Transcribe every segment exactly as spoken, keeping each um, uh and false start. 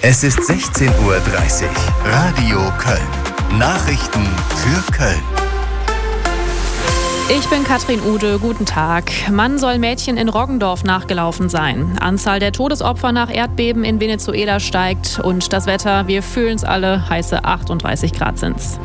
Es ist sechzehn Uhr dreißig. Radio Köln. Nachrichten für Köln. Ich bin Katrin Ude, guten Tag. Mann soll Mädchen in Roggendorf nachgelaufen sein. Anzahl der Todesopfer nach Erdbeben in Venezuela steigt und das Wetter, wir fühlen es alle, heiße achtunddreißig Grad sind's.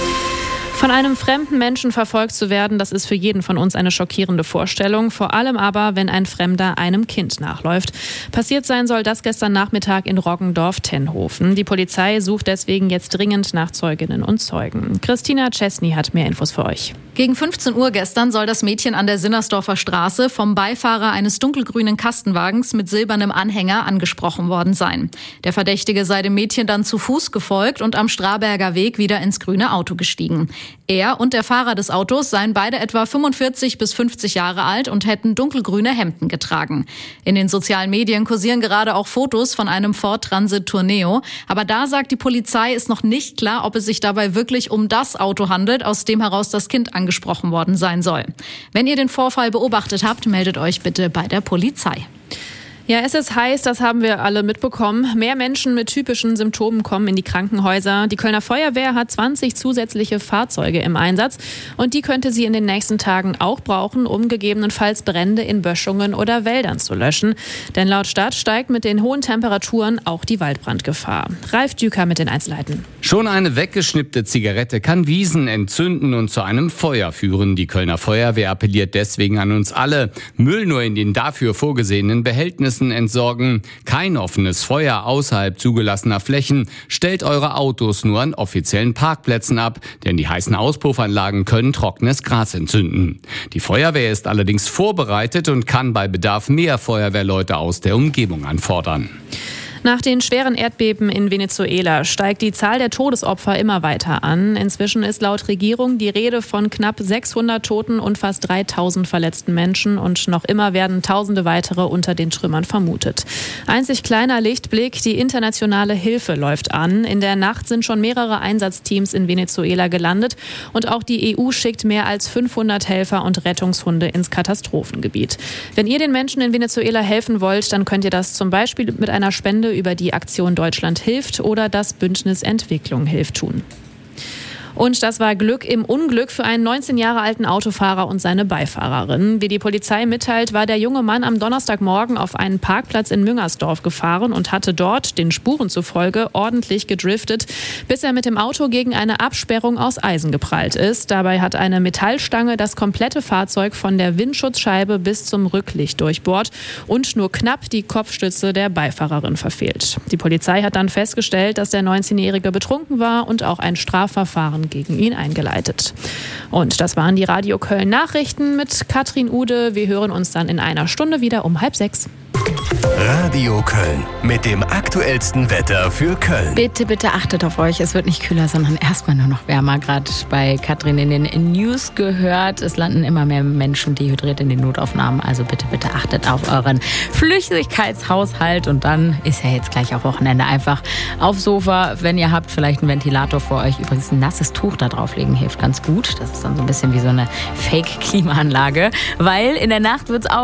Von einem fremden Menschen verfolgt zu werden, das ist für jeden von uns eine schockierende Vorstellung. Vor allem aber, wenn ein Fremder einem Kind nachläuft. Passiert sein soll das gestern Nachmittag in Roggendorf-Tenhofen. Die Polizei sucht deswegen jetzt dringend nach Zeuginnen und Zeugen. Christina Czesny hat mehr Infos für euch. Gegen fünfzehn Uhr gestern soll das Mädchen an der Sinnersdorfer Straße vom Beifahrer eines dunkelgrünen Kastenwagens mit silbernem Anhänger angesprochen worden sein. Der Verdächtige sei dem Mädchen dann zu Fuß gefolgt und am Straberger Weg wieder ins grüne Auto gestiegen. Er und der Fahrer des Autos seien beide etwa fünfundvierzig bis fünfzig Jahre alt und hätten dunkelgrüne Hemden getragen. In den sozialen Medien kursieren gerade auch Fotos von einem Ford Transit Tourneo. Aber da sagt die Polizei, ist noch nicht klar, ob es sich dabei wirklich um das Auto handelt, aus dem heraus das Kind angesprochen worden sein soll. Wenn ihr den Vorfall beobachtet habt, meldet euch bitte bei der Polizei. Ja, es ist heiß, das haben wir alle mitbekommen. Mehr Menschen mit typischen Symptomen kommen in die Krankenhäuser. Die Kölner Feuerwehr hat zwanzig zusätzliche Fahrzeuge im Einsatz und die könnte sie in den nächsten Tagen auch brauchen, um gegebenenfalls Brände in Böschungen oder Wäldern zu löschen. Denn laut Stadt steigt mit den hohen Temperaturen auch die Waldbrandgefahr. Ralf Düker mit den Einzelheiten. Schon eine weggeschnippte Zigarette kann Wiesen entzünden und zu einem Feuer führen. Die Kölner Feuerwehr appelliert deswegen an uns alle, Müll nur in den dafür vorgesehenen Behältnissen entsorgen, kein offenes Feuer außerhalb zugelassener Flächen, stellt eure Autos nur an offiziellen Parkplätzen ab, denn die heißen Auspuffanlagen können trockenes Gras entzünden. Die Feuerwehr ist allerdings vorbereitet und kann bei Bedarf mehr Feuerwehrleute aus der Umgebung anfordern. Nach den schweren Erdbeben in Venezuela steigt die Zahl der Todesopfer immer weiter an. Inzwischen ist laut Regierung die Rede von knapp sechshundert Toten und fast dreitausend verletzten Menschen und noch immer werden Tausende weitere unter den Trümmern vermutet. Einzig kleiner Lichtblick, die internationale Hilfe läuft an. In der Nacht sind schon mehrere Einsatzteams in Venezuela gelandet und auch die E U schickt mehr als fünfhundert Helfer und Rettungshunde ins Katastrophengebiet. Wenn ihr den Menschen in Venezuela helfen wollt, dann könnt ihr das zum Beispiel mit einer Spende über die Aktion Deutschland hilft oder das Bündnis Entwicklung hilft tun. Und das war Glück im Unglück für einen neunzehn Jahre alten Autofahrer und seine Beifahrerin. Wie die Polizei mitteilt, war der junge Mann am Donnerstagmorgen auf einen Parkplatz in Müngersdorf gefahren und hatte dort, den Spuren zufolge, ordentlich gedriftet, bis er mit dem Auto gegen eine Absperrung aus Eisen geprallt ist. Dabei hat eine Metallstange das komplette Fahrzeug von der Windschutzscheibe bis zum Rücklicht durchbohrt und nur knapp die Kopfstütze der Beifahrerin verfehlt. Die Polizei hat dann festgestellt, dass der neunzehnjährige betrunken war und auch ein Strafverfahren gegen ihn eingeleitet. Und das waren die Radio Köln Nachrichten mit Katrin Ude. Wir hören uns dann in einer Stunde wieder um halb sechs. Radio Köln mit dem aktuellsten Wetter für Köln. Bitte, bitte achtet auf euch. Es wird nicht kühler, sondern erstmal nur noch wärmer. Gerade bei Katrin in den News gehört. Es landen immer mehr Menschen dehydriert in den Notaufnahmen. Also bitte, bitte achtet auf euren Flüssigkeitshaushalt. Und dann ist ja jetzt gleich auch Wochenende. Einfach aufs Sofa, wenn ihr habt, vielleicht einen Ventilator vor euch. Übrigens ein nasses Tuch da drauflegen hilft ganz gut. Das ist dann so ein bisschen wie so eine Fake-Klimaanlage. Weil in der Nacht wird es auch